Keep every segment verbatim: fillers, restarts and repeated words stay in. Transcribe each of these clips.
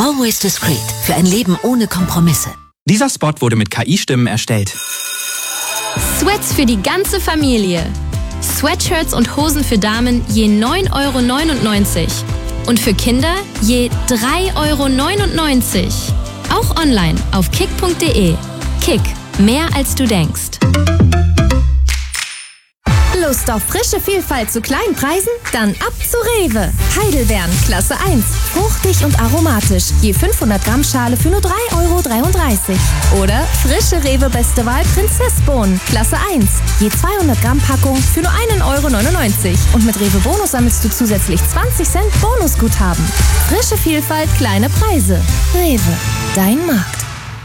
Always discreet. Für ein Leben ohne Kompromisse. Dieser Spot wurde mit K I-Stimmen erstellt. Sweats für die ganze Familie. Sweatshirts und Hosen für Damen je neun Euro neunundneunzig. Und für Kinder je drei Euro neunundneunzig. Auch online auf kick punkt de. Kick, mehr als du denkst. Lust auf frische Vielfalt zu kleinen Preisen? Dann ab zu Rewe. Heidelbeeren, Klasse eins. Fruchtig und aromatisch. Je fünfhundert Gramm Schale für nur drei Euro dreiunddreißig. Oder frische Rewe Beste Wahl Prinzessbohnen, Klasse eins. Je zweihundert Gramm Packung für nur ein Euro neunundneunzig. Und mit Rewe Bonus sammelst du zusätzlich zwanzig Cent Bonusguthaben. Frische Vielfalt, kleine Preise. Rewe, dein Markt.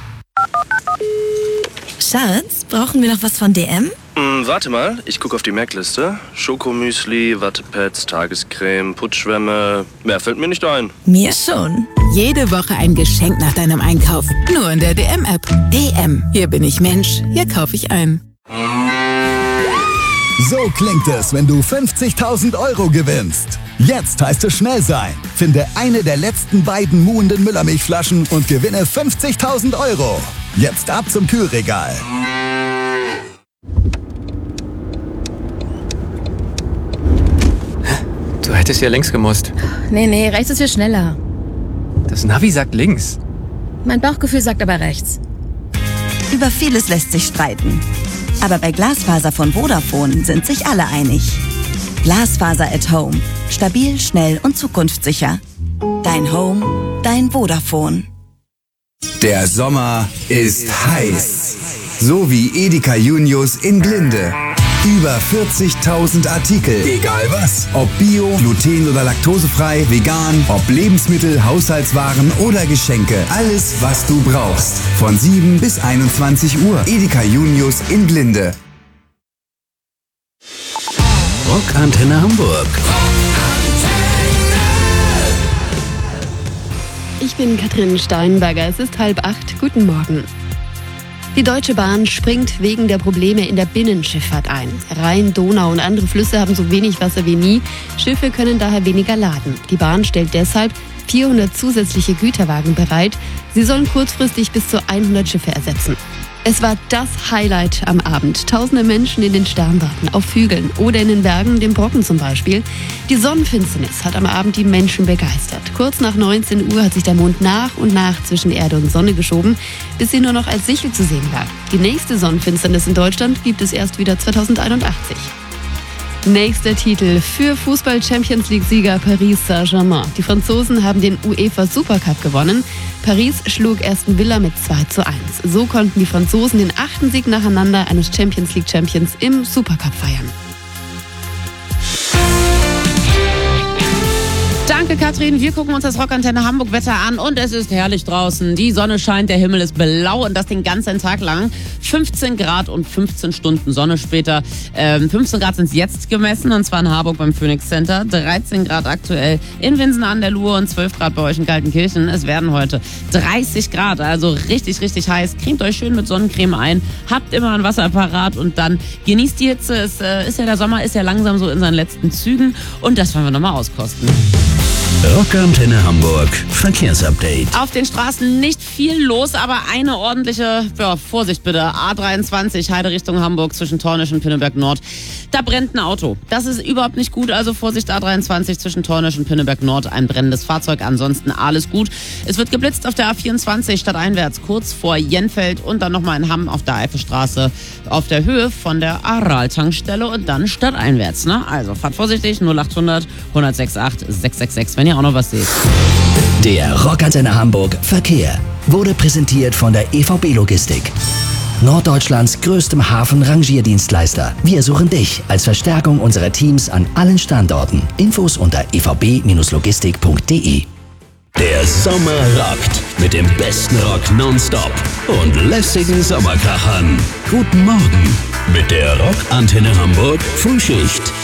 Schatz, brauchen wir noch was von D M? Mm, warte mal, ich gucke auf die Merkliste. Schokomüsli, Wattepads, Tagescreme, Putzschwämme. Mehr fällt mir nicht ein. Mir schon. Jede Woche ein Geschenk nach deinem Einkauf. Nur in der D M-App. D M. Hier bin ich Mensch. Hier kaufe ich ein. So klingt es, wenn du fünfzigtausend Euro gewinnst. Jetzt heißt es schnell sein. Finde eine der letzten beiden muhenden Müllermilchflaschen und gewinne fünfzigtausend Euro. Jetzt ab zum Kühlregal. Du hättest ja links gemusst. Nee, nee, rechts ist viel schneller. Das Navi sagt links. Mein Bauchgefühl sagt aber rechts. Über vieles lässt sich streiten. Aber bei Glasfaser von Vodafone sind sich alle einig. Glasfaser at Home. Stabil, schnell und zukunftssicher. Dein Home, dein Vodafone. Der Sommer ist heiß. So wie Edeka Junius in Glinde. Über vierzigtausend Artikel. Egal was. Ob Bio, gluten- oder laktosefrei, vegan, ob Lebensmittel, Haushaltswaren oder Geschenke. Alles, was du brauchst. Von sieben bis einundzwanzig Uhr. Edeka Junius in Glinde. Rockantenne Hamburg. Ich bin Katrin Steinberger. Es ist halb acht. Guten Morgen. Die Deutsche Bahn springt wegen der Probleme in der Binnenschifffahrt ein. Rhein, Donau und andere Flüsse haben so wenig Wasser wie nie. Schiffe können daher weniger laden. Die Bahn stellt deshalb vierhundert zusätzliche Güterwagen bereit. Sie sollen kurzfristig bis zu hundert Schiffe ersetzen. Es war das Highlight am Abend. Tausende Menschen in den Sternwarten, auf Hügeln oder in den Bergen, dem Brocken zum Beispiel. Die Sonnenfinsternis hat am Abend die Menschen begeistert. Kurz nach neunzehn Uhr hat sich der Mond nach und nach zwischen Erde und Sonne geschoben, bis sie nur noch als Sichel zu sehen war. Die nächste Sonnenfinsternis in Deutschland gibt es erst wieder zweitausendeinundachtzig. Nächster Titel für Fußball-Champions-League-Sieger Paris Saint-Germain. Die Franzosen haben den UEFA Supercup gewonnen. Paris schlug Aston Villa mit zwei zu eins. So konnten die Franzosen den achten Sieg nacheinander eines Champions-League-Champions im Supercup feiern. Danke, Katrin. Wir gucken uns das Rockantenne Hamburg-Wetter an und es ist herrlich draußen. Die Sonne scheint, der Himmel ist blau und das den ganzen Tag lang. fünfzehn Grad und fünfzehn Stunden Sonne später. Ähm, fünfzehn Grad sind es jetzt gemessen und zwar in Harburg beim Phoenix Center. dreizehn Grad aktuell in Winsen an der Luhe und zwölf Grad bei euch in Kaltenkirchen. Es werden heute dreißig Grad, also richtig, richtig heiß. Cremt euch schön mit Sonnencreme ein. Habt immer ein Wasserapparat und dann genießt die Hitze. Es äh, ist ja der Sommer, ist ja langsam so in seinen letzten Zügen und das wollen wir nochmal auskosten. Rockantenne Hamburg Verkehrsupdate. Auf den Straßen nicht viel los, aber eine ordentliche, ja, Vorsicht bitte. A dreiundzwanzig, Heide Richtung Hamburg zwischen Tornisch und Pinneberg Nord. Da brennt ein Auto. Das ist überhaupt nicht gut, also Vorsicht A dreiundzwanzig zwischen Tornisch und Pinneberg Nord. Ein brennendes Fahrzeug, ansonsten alles gut. Es wird geblitzt auf der A vierundzwanzig stadteinwärts, kurz vor Jenfeld und dann nochmal in Hamm auf der Eifelstraße auf der Höhe von der Aral-Tankstelle und dann stadteinwärts. Ne? Also fahrt vorsichtig, null achthundert, hundertsechsundachtzig, sechshundertsechsundsechzig, wenn ihr auch noch was seht. Der Rockantenne Hamburg Verkehr wurde präsentiert von der E V B Logistik. Norddeutschlands größtem Hafen-Rangierdienstleister. Wir suchen dich als Verstärkung unserer Teams an allen Standorten. Infos unter e v b logistik punkt de. Der Sommer rockt mit dem besten Rock nonstop und lässigen Sommerkrachern. Guten Morgen mit der Rockantenne Hamburg Frühschicht.